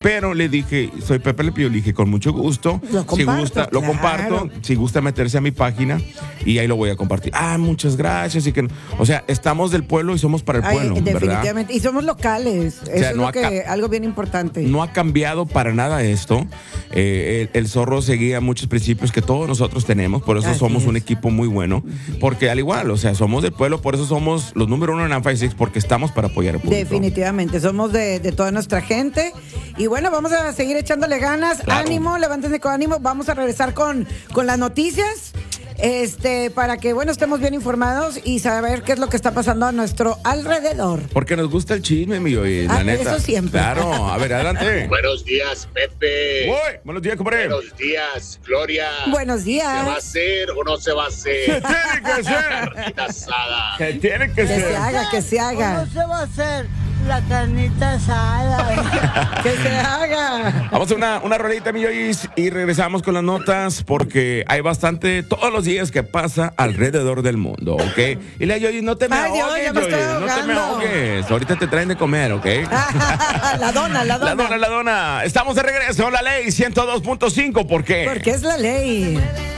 Pero le dije, soy Pepe Le Pew, le dije, con mucho gusto. Lo comparto, si gusta, lo claro. comparto. Si gusta meterse a mi página y ahí lo voy a compartir. Muchas gracias. O sea, estamos del pueblo y somos para el pueblo, ¿verdad? Definitivamente. Y somos locales. sea, Eso es no lo ha que, algo bien importante. No ha cambiado para nada esto. El Zorro seguía muchos principios que todos nosotros tenemos, por eso Así somos es. un equipo muy bueno, porque al igual, o sea, somos del pueblo, por eso somos los número uno en Amplify 6, porque estamos para apoyar al público. Definitivamente, somos de toda nuestra gente. Y bueno, vamos a seguir echándole ganas. Claro. Ánimo, levántense con ánimo. Vamos a regresar con las noticias. Para que, bueno, estemos bien informados y saber qué es lo que está pasando a nuestro alrededor. Porque nos gusta el chisme, mi Yoyi, la neta. Eso siempre. Claro, a ver, adelante. Buenos días, Pepe. Uy, buenos días, compadre. Buenos días, Gloria. Buenos ¿Se va a días. hacer o no se va a hacer? Se tiene que ser. Carnita asada. Se tiene que Que se ser. haga, que se haga. ¿Cómo se va a hacer la carnita asada? Que se haga. Vamos a una rolita, mi Yoyis, y regresamos con las notas porque hay bastante todos los días que pasa alrededor del mundo, ¿ok? Y la Yoyis, no te me Ay, Dios, ahogues, ya me estoy Yoyis, no te me ahogando. ahogues. Ahorita te traen de comer, ¿ok? La dona. La dona. Estamos de regreso, la ley 102.5, ¿por qué? Porque es la ley.